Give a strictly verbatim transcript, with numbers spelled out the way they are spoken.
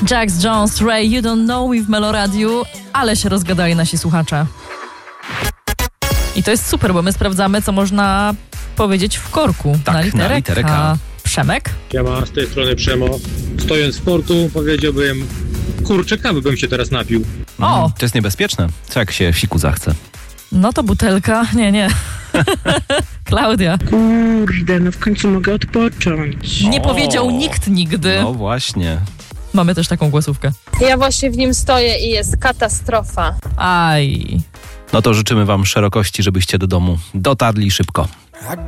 Jax Jones, Ray, You Don't Know Me w Meloradiu, ale się rozgadali nasi słuchacze. I to jest super, bo my sprawdzamy, co można powiedzieć w korku. Tak, na literę, na literę K. K. Przemek? Ja mam z tej strony Przemo. Stojąc w portu powiedziałbym, kurczę, kawy bym się teraz napił. O! Mm, to jest niebezpieczne. Co jak się siku zachce? No to butelka. Nie, nie. Klaudia. Kurde, no w końcu mogę odpocząć. Nie O! powiedział nikt nigdy. No właśnie. Mamy też taką głosówkę. Ja właśnie w nim stoję i jest katastrofa. Aj. No to życzymy wam szerokości, żebyście do domu dotarli szybko.